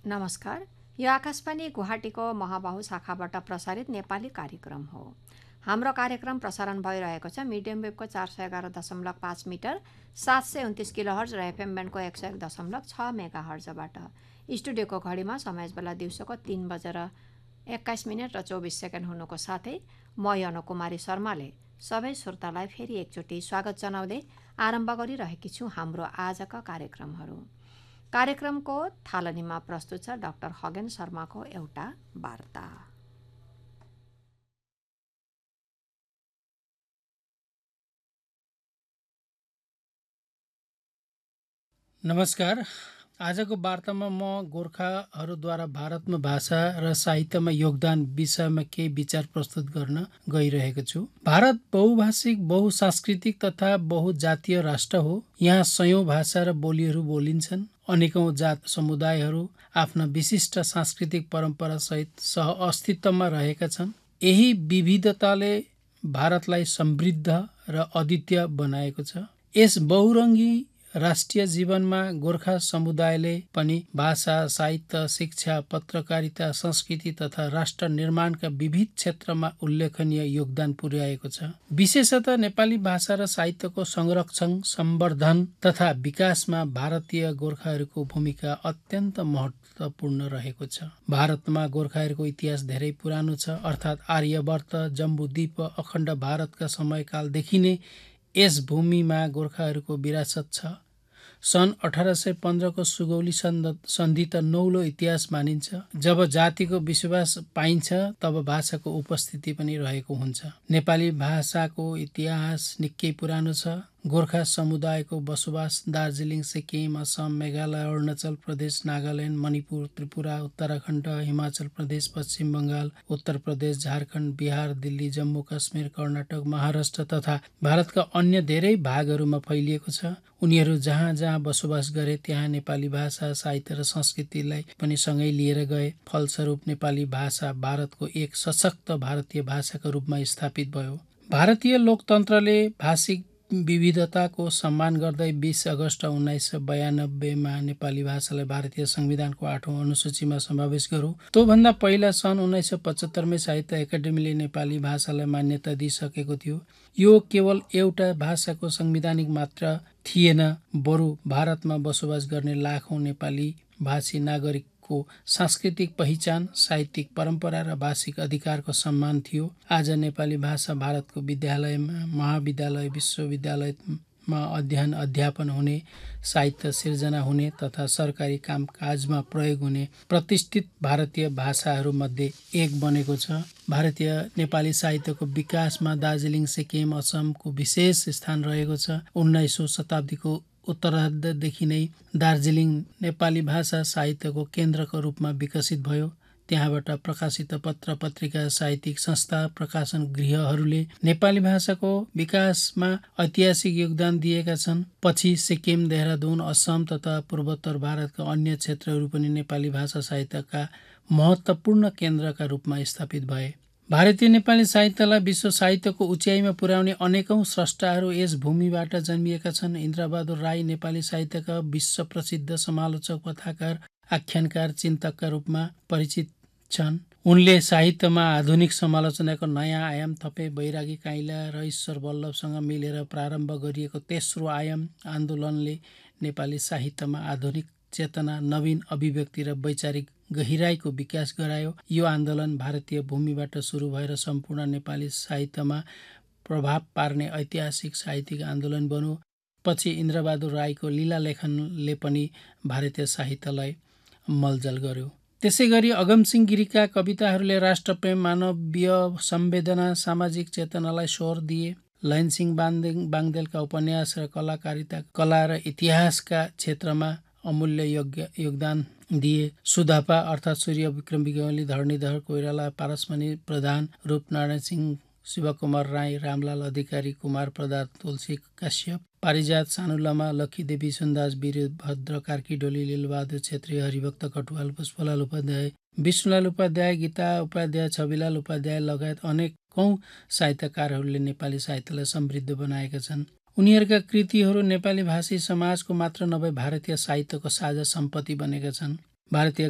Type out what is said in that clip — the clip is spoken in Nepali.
नमस्कार। यो आकाशवाणी गुवाहाटीको महाबाहु शाखाबाट प्रसारित नेपाली कार्यक्रम हो। हाम्रो कार्यक्रम प्रसारण भइरहेको छ मिडियम वेभको 411.5 मिटर 729 किलोहर्ज र एफएम ब्यान्डको 101.6 मेगा हर्जबाट। स्टुडियोको घडीमा समय बेला दिउँसोको 3 बजेर 21 मिनट र 24 सेकेन्ड हुनुको साथै म यनु कुमारी शर्माले सबै श्रोतालाई फेरि एकचोटि स्वागत जनाउँदै आरम्भ गरिरहेकी छु हाम्रो आजका कार्यक्रमहरू। कार्यक्रमको थालनीमा प्रस्तुत छ डाक्टर खगेन शर्माको एउटा वार्ता। नमस्कार। आजको वार्तामा म गोर्खाहरूद्वारा भारतमा भाषा र साहित्यमा योगदान विषयमा केही विचार प्रस्तुत गर्न गइरहेको छु। भारत बहुभाषिक, बहुसांस्कृतिक तथा बहुजातीय राष्ट्र हो। यहाँ सयौं भाषा र बोलीहरू बोलिन्छन्। अनेकौं जात समुदायहरू आफ्ना विशिष्ट सांस्कृतिक परम्परा सहित सहअस्तित्वमा रहेका छन्। यही विविधताले भारतलाई समृद्ध र अद्वितीय बनाएको छ। यस बहुरङ्गी राष्ट्रिय जीवनमा गोर्खा समुदायले पनि भाषा, साहित्य, शिक्षा, पत्रकारिता, संस्कृति तथा राष्ट्र निर्माणका विविध क्षेत्रमा उल्लेखनीय योगदान पुर्याएको छ। विशेषतः नेपाली भाषा र साहित्यको संरक्षण, सम्वर्धन तथा विकासमा भारतीय गोर्खाहरूको भूमिका अत्यन्त महत्त्वपूर्ण रहेको छ। भारतमा गोर्खाहरूको इतिहास धेरै पुरानो छ, अर्थात् आर्यवर्त, जम्बूद्वीप, अखण्ड भारतका समयकालदेखि नै यस भूमिमा गोर्खाहरूको विरासत छ। सन् 1815 को सुगौली सन्धि त नौलो इतिहास मानिन्छ। जब जातिको विश्वास पाइन्छ तब भाषाको उपस्थिति पनि रहेको हुन्छ। नेपाली भाषाको इतिहास निकै पुरानो छ। गोर्खा समुदायको बसोबास दार्जिलिङ, सिक्किम, असम, मेघालय, अरुणाचल प्रदेश, नागाल्यान्ड, मणिपुर, त्रिपुरा, उत्तराखण्ड, हिमाचल प्रदेश, पश्चिम बङ्गाल, उत्तर प्रदेश, झारखण्ड, बिहार, दिल्ली, जम्मू काश्मीर, कर्नाटक, महाराष्ट्र तथा भारतका अन्य धेरै भागहरूमा फैलिएको छ। उनीहरू जहाँ जहाँ बसोबास गरे त्यहाँ नेपाली भाषा, साहित्य र संस्कृतिलाई पनि सँगै लिएर गए। फलस्वरूप नेपाली भाषा भारतको एक सशक्त भारतीय भाषाका रूपमा स्थापित भयो। भारतीय लोकतन्त्रले भाषिक विविधताको सम्मान गर्दै 20 अगस्ट 1992 नेपाली भाषालाई भारतीय संविधानको 8औं अनुसूचीमा समावेश गर्यो। त्योभन्दा पहिला सन् 1975 साहित्य एकाडेमीले नेपाली भाषालाई मान्यता दिइसकेको थियो। यो केवल एउटा भाषाको संवैधानिक मात्र थिएन, बरु भारतमा बसोबास गर्ने लाखौं नेपाली भाषी नागरिकको सांस्कृतिक पहिचान, साहित्यिक परम्परा र भाषिक अधिकारको सम्मान थियो। आज नेपाली भाषा भारतको विद्यालयमा, महाविद्यालय, विश्वविद्यालयमा अध्ययन अध्यापन हुने, साहित्य सिर्जना हुने तथा सरकारी कामकाजमा प्रयोग हुने प्रतिष्ठित भारतीय भाषाहरूमध्ये एक बनेको छ। भारतीय नेपाली साहित्यको विकासमा दार्जिलिङ, सिक्किम, असमको विशेष स्थान रहेको छ। 19औं शताब्दीको उत्तरार्धदेखि नै दार्जिलिङ नेपाली भाषा साहित्यको केन्द्रको रूपमा विकसित भयो। त्यहाँबाट प्रकाशित पत्र पत्रिका, साहित्यिक संस्था, प्रकाशन गृहहरूले नेपाली भाषाको विकासमा ऐतिहासिक योगदान दिएका छन्। पछि सिक्किम, देहरादून, असम तथा पूर्वोत्तर भारतका अन्य क्षेत्रहरू पनि नेपाली भाषा साहित्यका महत्त्वपूर्ण केन्द्रका रूपमा स्थापित भए। भारतीय नेपाली साहित्यलाई विश्व साहित्यको उचाइमा पुर्याउने अनेकौं स्रष्टाहरू यस भूमिबाट जन्मिएका छन्। इन्द्रबहादुर राई नेपाली साहित्यका विश्व प्रसिद्ध समालोचक, कथाकार, आख्यानकार, चिन्तकका रूपमा परिचित छन्। उनले साहित्यमा आधुनिक समालोचनाको नयाँ आयाम थपे। बैरागी काइँला र ईश्वर वल्लभसँग मिलेर प्रारम्भ गरिएको तेस्रो आयाम आन्दोलनले नेपाली साहित्यमा आधुनिक चेतना, नवीन अभिव्यक्ति र वैचारिक गहिराईको विकास गरायो। यो आन्दोलन भारतीय भूमिबाट सुरु भएर सम्पूर्ण नेपाली साहित्यमा प्रभाव पार्ने ऐतिहासिक साहित्यिक आन्दोलन बन्यो। पछि इन्द्रबहादुर राईको लीला लेखनले पनि भारतीय साहित्यलाई मलजल गर्यो। त्यसै गरी अगमसिंह गिरीका कविताहरूले राष्ट्रप्रेम, मानवीय संवेदना, सामाजिक चेतनालाई स्वर दिए। लैनसिंह बाङदेलका उपन्यास र कलाकारिता, कला र इतिहासका क्षेत्रमा अमूल्य योगदान दिए। सुधापा अर्थात् सूर्य विक्रम विगमली, धरणीधर कोइराला, पारसमणि प्रधान, रूपनारायण सिंह, शिवकुमार राई, रामलाल अधिकारी, कुमार प्रसाद, तुलसी काश्यप, पारिजात सानुलामा, लक्खीदेवी सुन्दास, वीरभद्र कार्की डोली, लीलबहादुर छेत्री, हरिभक्त कटुवाल, पुष्पलाल उपाध्याय, विष्णुलाल उपाध्याय, गीता उपाध्याय, छविलाल उपाध्याय लगायत अनेकौं साहित्यकारहरूले नेपाली साहित्यलाई समृद्ध बनाएका छन्। उनीहरूका कृतिहरू नेपाली भाषी समाजको मात्र नभई भारतीय साहित्यको साझा सम्पत्ति बनेका छन्। भारतीय